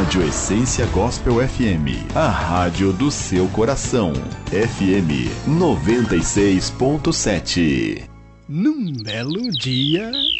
Rádio Essência Gospel FM, a rádio do seu coração. FM 96.7. Num belo dia,